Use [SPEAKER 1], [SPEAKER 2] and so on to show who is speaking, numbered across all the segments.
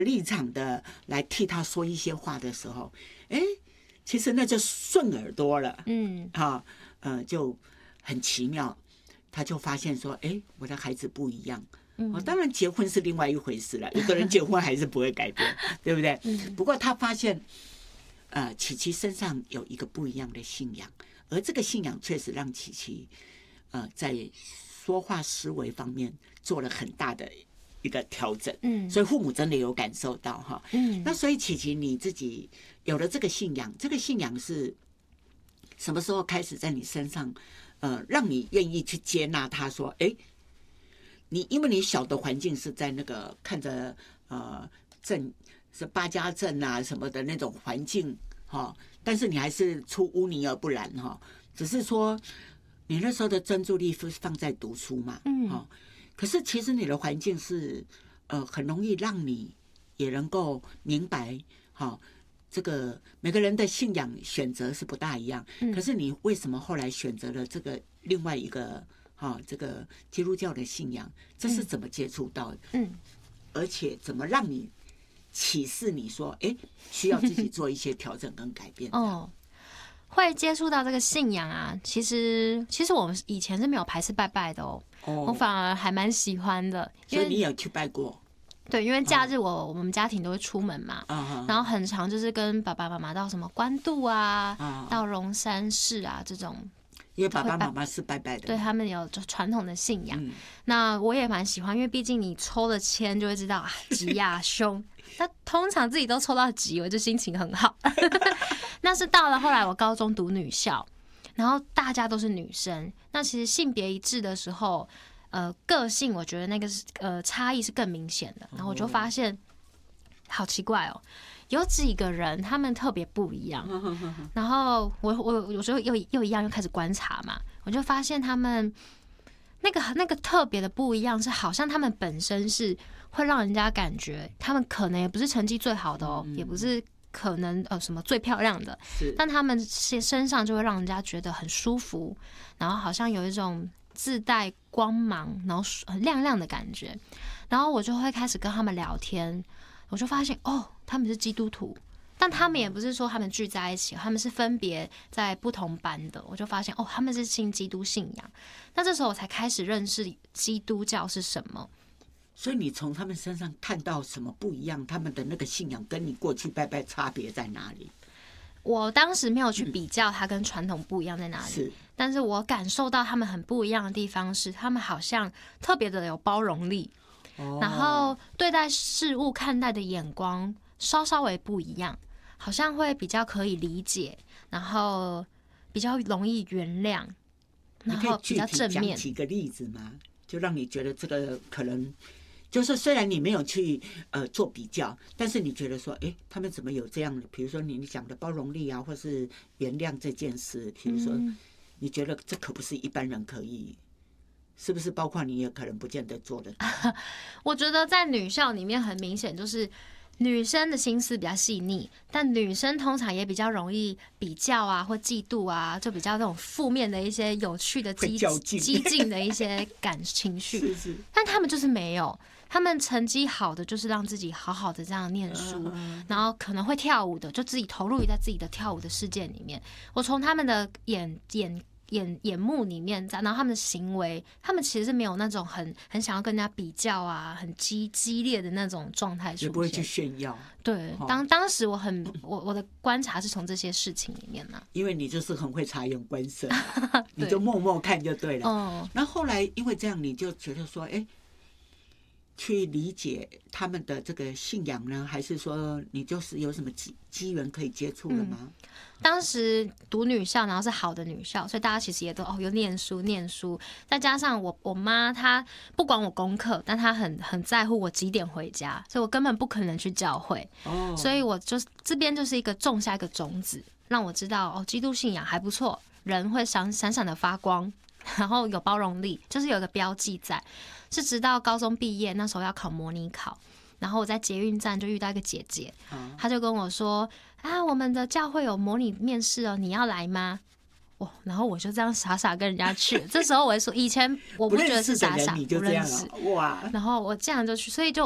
[SPEAKER 1] 立场的来替他说一些话的时候，其实那就顺耳朵了，就很奇妙。他就发现说，我的孩子不一样。当然结婚是另外一回事了，有的人结婚还是不会改变，对不对？不过他发现，琪琪身上有一个不一样的信仰，而这个信仰确实让琪琪，在说话思维方面做了很大的一个调整。所以父母真的有感受到哈。那所以琪琪你自己有了这个信仰，这个信仰是什么时候开始在你身上，让你愿意去接纳他说，因为你小的环境是在那个看着镇是八家镇啊什么的那种环境哈，但是你还是出污泥而不染哈，只是说你那时候的专注力是放在读书嘛，可是其实你的环境是很容易让你也能够明白哈，这个每个人的信仰选择是不大一样，可是你为什么后来选择了这个另外一个？这个基督教的信仰，这是怎么接触到的？而且怎么让你启示你说，需要自己做一些调整跟改变？
[SPEAKER 2] 会接触到这个信仰啊，其实我们以前是没有排斥拜拜的我反而还蛮喜欢的。
[SPEAKER 1] 所以你有去拜过？
[SPEAKER 2] 对，因为假日我们家庭都会出门嘛，然后很常就是跟爸爸妈妈到什么关渡啊，到龙山寺啊这种。
[SPEAKER 1] 因为爸爸妈妈是拜拜的，
[SPEAKER 2] 对，他们有传统的信仰。那我也蛮喜欢，因为毕竟你抽了签就会知道吉呀凶。那通常自己都抽到吉，我就心情很好。那是到了后来我高中读女校，然后大家都是女生，那其实性别一致的时候，个性我觉得那个差异是更明显的。然后我就发现，好奇怪哦。有几个人他们特别不一样，然后我有时候又一样，又开始观察嘛，我就发现他们那个特别的不一样，是好像他们本身是会让人家感觉他们可能也不是成绩最好的也不是可能什么最漂亮的，但他们身上就会让人家觉得很舒服，然后好像有一种自带光芒，然后很亮亮的感觉，然后我就会开始跟他们聊天。我就发现他们是基督徒，但他们也不是说他们聚在一起，他们是分别在不同班的。我就发现他们是信基督信仰。那这时候我才开始认识基督教是什么。
[SPEAKER 1] 所以你从他们身上看到什么不一样？他们的那个信仰跟你过去拜拜差别在哪里？
[SPEAKER 2] 我当时没有去比较它跟传统不一样在哪里，但是我感受到他们很不一样的地方是，他们好像特别的有包容力。然后对待事物看待的眼光稍微不一样，好像会比较可以理解，然后比较容易原谅，然后比较正面。
[SPEAKER 1] 你可以具体讲几个例子吗？就让你觉得这个可能就是虽然你没有去做比较，但是你觉得说，他们怎么有这样的？比如说你讲的包容力啊，或是原谅这件事，比如说你觉得这可不是一般人可以。是不是包括你也可能不见得做得到？
[SPEAKER 2] 我觉得在女校里面很明显就是女生的心思比较细腻，但女生通常也比较容易比较啊或嫉妒啊，就比较那种负面的一些有趣的激进的一些情绪。但他们就是没有，他们成绩好的就是让自己好好的这样念书，然后可能会跳舞的就自己投入在自己的跳舞的世界里面。我从他们的眼目里面，然后他们的行为，他们其实是没有那种很想要跟人家比较啊，很激烈的那种状态出现，
[SPEAKER 1] 也不会去炫耀。对，
[SPEAKER 2] 当时我的观察是从这些事情里面呢，
[SPEAKER 1] 因为你就是很会察言观色，你就默默看就对了。然后后来因为这样，你就觉得说，去理解他们的这个信仰呢，还是说你就是有什么机缘可以接触了吗？
[SPEAKER 2] 当时读女校，然后是好的女校，所以大家其实也都有念书，再加上我妈她不管我功课，但她很在乎我几点回家，所以我根本不可能去教会。所以我就这边就是一个种下一个种子，让我知道基督信仰还不错，人会闪闪的发光，然后有包容力，就是有一个标记在。是直到高中毕业那时候要考模拟考，然后我在捷运站就遇到一个姐姐，她就跟我说我们的教会有模拟面试哦，你要来吗？然后我就这样傻傻跟人家去。这时候我说以前我不觉得是傻傻，
[SPEAKER 1] 不认识，哇！
[SPEAKER 2] 然后我这样就去，所以就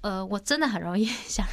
[SPEAKER 2] 我真的很容易想